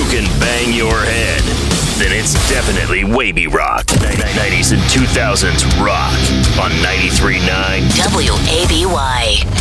can bang your head, then it's definitely Wavy Rock. 90s and 2000s rock on 93.9 WABY.